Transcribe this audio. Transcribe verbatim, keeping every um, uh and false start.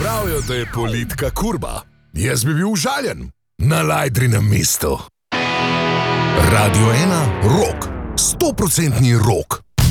Pravijo, da je politika kurba. Jaz bi bil užaljen. Na Lajdrinem mestu. Radio ena, rock. Stoprocentni rock.